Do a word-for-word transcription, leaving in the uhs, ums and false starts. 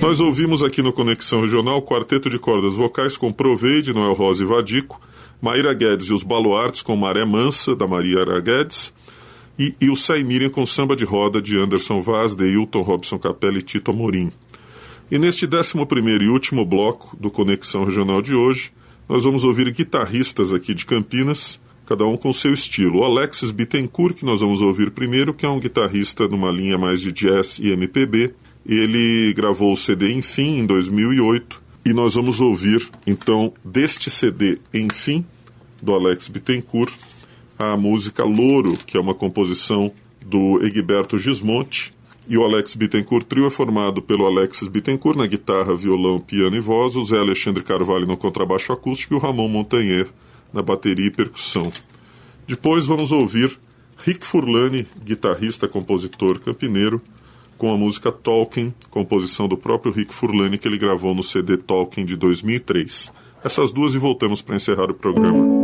Nós ouvimos aqui no Conexão Regional quarteto de cordas vocais com Proveide, Noel Rosa e Vadico, Maíra Guedes e os Baluartes com Maré Mansa, da Maria Guedes, e, e o Saimiriam com Samba de Roda, de Anderson Vaz, de Hilton Robson Capella e Tito Amorim. E neste décimo primeiro e último bloco do Conexão Regional de hoje, nós vamos ouvir guitarristas aqui de Campinas, cada um com seu estilo. O Alexis Bittencourt, que nós vamos ouvir primeiro, que é um guitarrista numa linha mais de jazz e M P B. Ele gravou o C D Enfim, em dois mil e oito, e nós vamos ouvir, então, deste C D Enfim, do Alex Bittencourt, a música Louro, que é uma composição do Egberto Gismonti. E o Alex Bittencourt Trio é formado pelo Alexis Bittencourt na guitarra, violão, piano e voz, o Zé Alexandre Carvalho no contrabaixo acústico e o Ramon Montanher na bateria e percussão. Depois vamos ouvir Rick Furlani, guitarrista, compositor campineiro, com a música Talking, composição do próprio Rick Furlani, que ele gravou no C D Talking de dois mil e três. Essas duas e voltamos para encerrar o programa.